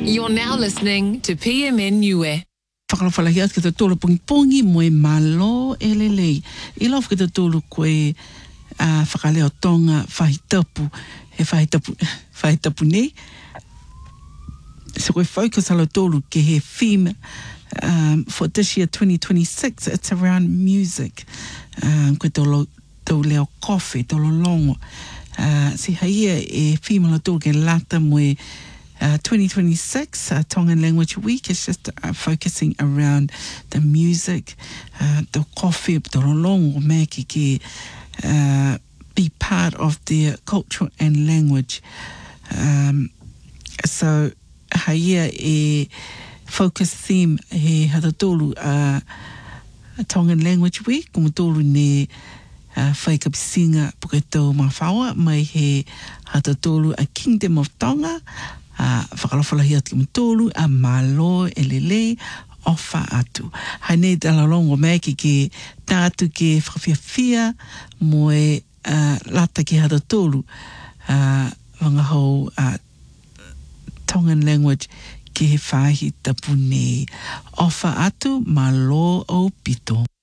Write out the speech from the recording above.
You're now listening to PMN Niue. Whakalawhalahi at kita tōlu pongi moe malo elelei. I love kita tōlu koe whakaleo tonga whahitapu. He whahitapu nei. So we focus on tōlu ke he theme for this year 2026. It's around music. Koe tō leo coffee, tōlo longo. Si haia e theme la tōlu ke lata moe 2026 Tongan Language Week is just focusing around the music, the coffee, the long ke be part of their culture and language. So haia e focus theme he hatatolu Tongan Language Week kumutolu ne whaikapisinga puketo mawhaua mai he hatatolu a Kingdom of Tonga whakalawhalahi atu ki mtolu a malo elele ofa atu. Hainei talalongo mea ke tātu ke whakawhiawhia moe lata ki hata tolu wangahau Tongan language ke he whahi tapu nei. Ofa atu malo o pito.